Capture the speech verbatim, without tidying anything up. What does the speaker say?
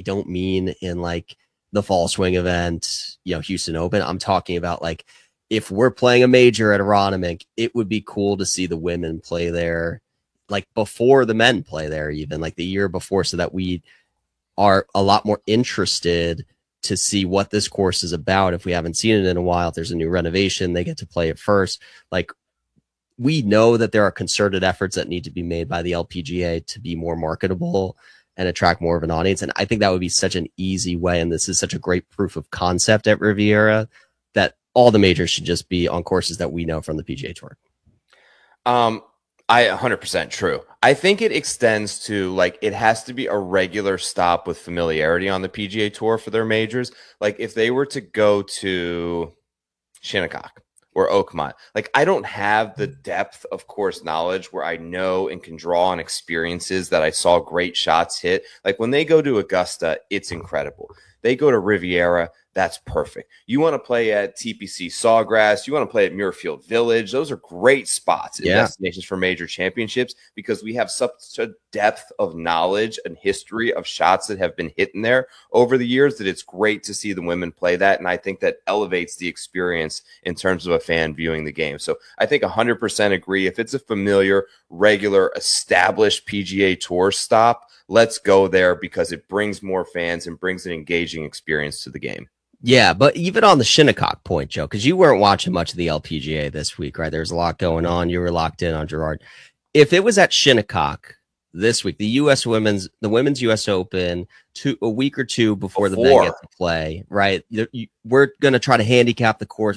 don't mean in like the fall swing event, you know, Houston Open. I'm talking about like if we're playing a major at Aronimink, it would be cool to see the women play there, like before the men play there, even like the year before, so that we are a lot more interested to see what this course is about. If we haven't seen it in a while, if there's a new renovation, they get to play it first. Like, we know that there are concerted efforts that need to be made by the L P G A to be more marketable and attract more of an audience. And I think that would be such an easy way. And this is such a great proof of concept at Riviera that all the majors should just be on courses that we know from the P G A Tour. Um, I one hundred percent true. I think it extends to like, it has to be a regular stop with familiarity on the P G A Tour for their majors. Like if they were to go to Shinnecock or Oakmont, like I don't have the depth of course knowledge where I know and can draw on experiences that I saw great shots hit. Like when they go to Augusta, it's incredible. They go to Riviera, that's perfect. You want to play at T P C Sawgrass, you want to play at Muirfield Village. Those are great spots and yeah. destinations for major championships because we have such a depth of knowledge and history of shots that have been hit in there over the years that it's great to see the women play that. And I think that elevates the experience in terms of a fan viewing the game. So I think one hundred percent agree. If it's a familiar, regular, established P G A Tour stop, let's go there because it brings more fans and brings an engaging experience to the game. Yeah, but even on the Shinnecock point, Joe, because you weren't watching much of the L P G A this week, right? There's a lot going on. You were locked in on Gerard. If it was at Shinnecock this week, the U S women's, the women's U S Open, two a week or two before, before. the men get to play, right? You, you, we're going to try to handicap the course.